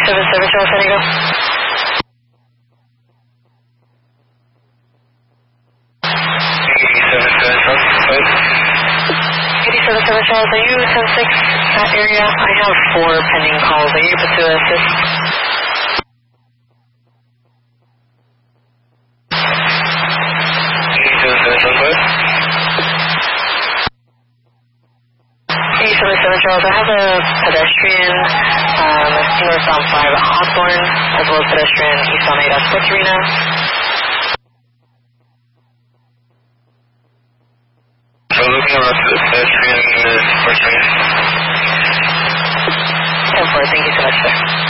87 Charles, San Diego. 87 Charles, are you 10-6 that area? I have 4 pending calls. Are you able to assist? Charles, I have a pedestrian northbound 5 at Hawthorne, as well as pedestrian eastbound 8 at Sports Arena. So looking around to the pedestrian Sports Arena. 10-4, thank you so much, sir.